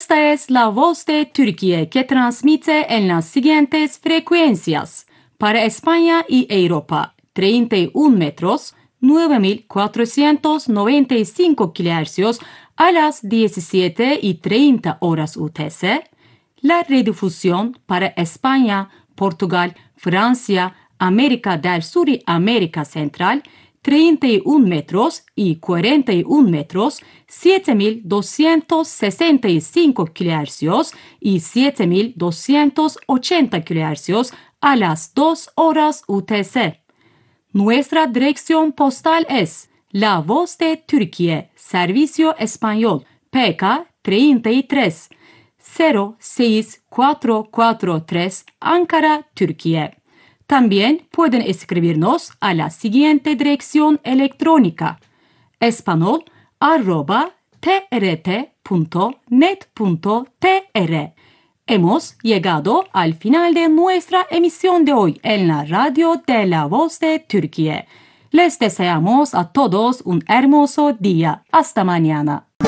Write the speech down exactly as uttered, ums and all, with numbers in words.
Esta es la voz de Turquía que transmite en las siguientes frecuencias. Para España y Europa, treinta y un metros, nueve mil cuatrocientos noventa y cinco kilohercios a las diecisiete y treinta horas U T C. La redifusión para España, Portugal, Francia, América del Sur y América Central, treinta y un metros y cuarenta y un metros, siete mil doscientos sesenta y cinco kilohercios y siete mil doscientos ochenta kilohercios a las dos horas U T C. Nuestra dirección postal es La Voz de Turquía, Servicio Español, P K treinta y tres, cero seis cuatro cuatro tres, Ankara, Turquía. También pueden escribirnos a la siguiente dirección electrónica: espanol arroba trt punto net punto tr. Hemos llegado al final de nuestra emisión de hoy en la radio de La Voz de Turquía. Les deseamos a todos un hermoso día. Hasta mañana.